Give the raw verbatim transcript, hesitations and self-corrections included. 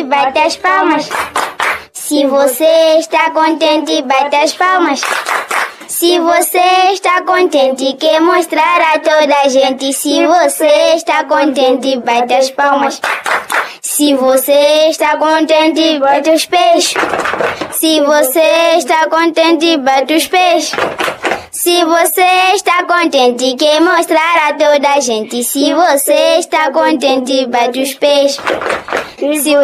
contente, bate as palmas. Se você está contente, bate as palmas. Se você está contente, quer mostrar a toda a gente. Se você está contente, bate as palmas. Se você está contente, bate os pés. Se você está contente, bate os pés. Se você está contente, quer mostrar a toda a gente. Se você está contente, bate os pés. Se